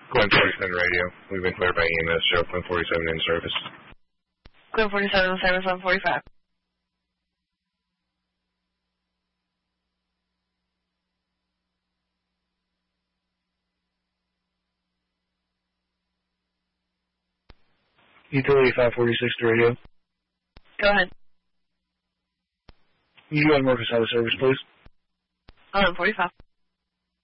Glen 47 radio. We've been cleared by EMS. Show Glen 47 in service. Glen 47 in service on 45. Utility 546 to radio. Go ahead. You go ahead and work us out of service, please. 11:45.